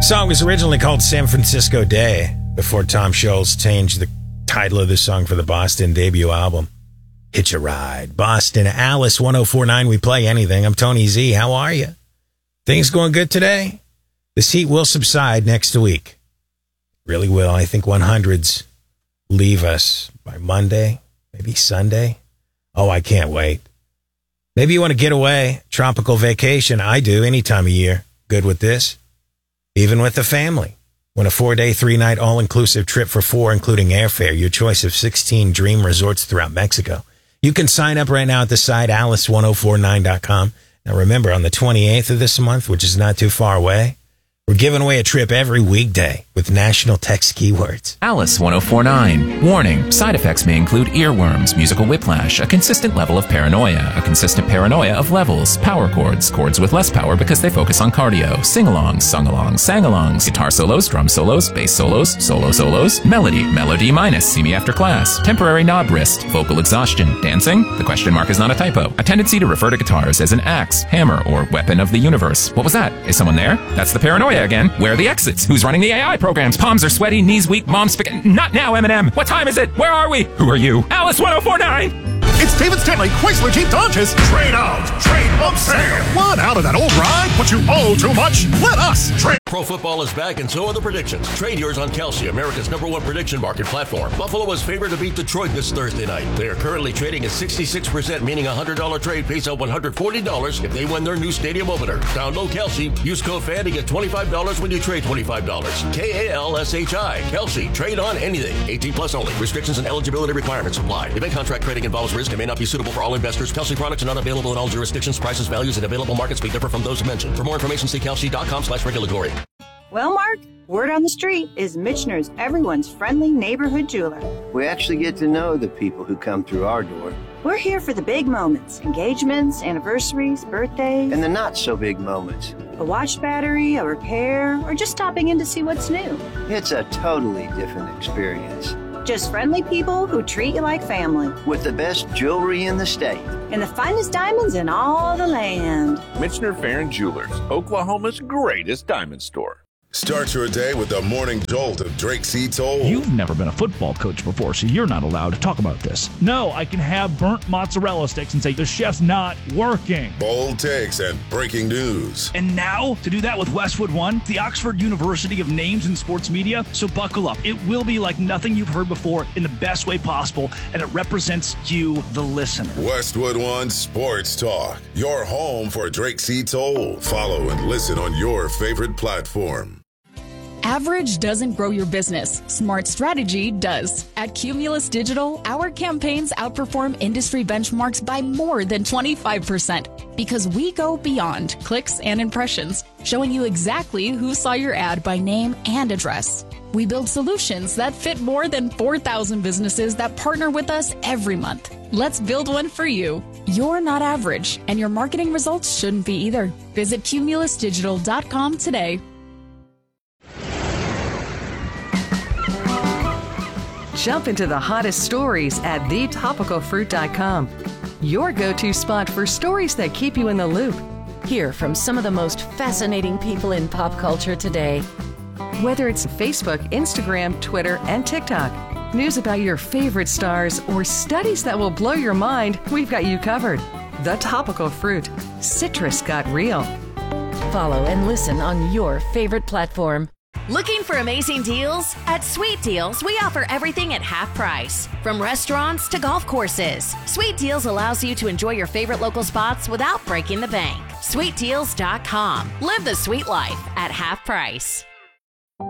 song was originally called San Francisco Day before Tom Scholz changed the title of the song for the Boston debut album. Hitch a Ride. Boston, Alice 1049. We play anything. I'm Tony Z. How are you? Things going good today? This heat will subside next week. Really will. I think 100s leave us by Monday, maybe Sunday. Oh, I can't wait. Maybe you want to get away. Tropical vacation. I do any time of year. Good with this. Even with the family. Want a 4-day, 3-night all-inclusive trip for 4, including airfare. Your choice of 16 dream resorts throughout Mexico. You can sign up right now at the site, alice1049.com. Now remember, on the 28th of this month, which is not too far away, we're giving away a trip every weekday with national text keywords. Alice 1049. Warning. Side effects may include earworms, musical whiplash, a consistent level of paranoia, a consistent paranoia of levels, power chords, chords with less power because they focus on cardio, sing-alongs, sung-alongs, sang-alongs, guitar solos, drum solos, bass solos, solo solos, melody minus, see me after class, temporary knob wrist, vocal exhaustion, dancing, the question mark is not a typo, a tendency to refer to guitars as an axe, hammer, or weapon of the universe. What was that? Is someone there? That's the paranoia again. Where are the exits? Who's running the AI programs? Palms are sweaty, knees weak, mom's spaghetti. Not now, Eminem. What time is it? Where are we? Who are you? Alice 1049! It's David Stanley, Chrysler Jeep Dodge's Trade Out, Trade Up Sale. Want out of that old ride, but you owe too much? Let us trade. Pro football is back, and so are the predictions. Trade yours on Kelsey, America's #1 prediction market platform. Buffalo is favored to beat Detroit this Thursday night. They are currently trading at 66%, meaning a $100 trade pays out $140 if they win their new stadium opener. Download Kelsey. Use code FAN to get $25 when you trade $25. KALSHI. Kelsey. Trade on anything. 18 plus only. Restrictions and eligibility requirements apply. Event contract trading involves risk and may not be suitable for all investors. Kelsey products are not available in all jurisdictions. Prices, values, and available markets may differ from those mentioned. For more information, see kelsey.com/regulatory. Well, Mark, word on the street is Michener's everyone's friendly neighborhood jeweler. We actually get to know the people who come through our door. We're here for the big moments, engagements, anniversaries, birthdays. And the not-so-big moments. A watch battery, a repair, or just stopping in to see what's new. It's a totally different experience. Just friendly people who treat you like family. With the best jewelry in the state. And the finest diamonds in all the land. Michener Farron Jewelers, Oklahoma's greatest diamond store. Start your day with the morning jolt of Drake C. Toll. You've never been a football coach before, so you're not allowed to talk about this. No, I can have burnt mozzarella sticks and say the chef's not working. Bold takes and breaking news. And now, to do that with Westwood One, the Oxford University of names in sports media, so buckle up. It will be like nothing you've heard before in the best way possible, and it represents you, the listener. Westwood One Sports Talk, your home for Drake C. Toll. Follow and listen on your favorite platform. Average doesn't grow your business. Smart strategy does. At Cumulus Digital, our campaigns outperform industry benchmarks by more than 25% because we go beyond clicks and impressions, showing you exactly who saw your ad by name and address. We build solutions that fit more than 4,000 businesses that partner with us every month. Let's build one for you. You're not average, and your marketing results shouldn't be either. Visit cumulusdigital.com today. Jump into the hottest stories at thetopicalfruit.com. Your go-to spot for stories that keep you in the loop. Hear from some of the most fascinating people in pop culture today. Whether it's Facebook, Instagram, Twitter, and TikTok, news about your favorite stars, or studies that will blow your mind, we've got you covered. The Topical Fruit. Citrus got real. Follow and listen on your favorite platform. Looking for amazing deals? At Sweet Deals, we offer everything at half price. From restaurants to golf courses, Sweet Deals allows you to enjoy your favorite local spots without breaking the bank. SweetDeals.com. Live the sweet life at half price.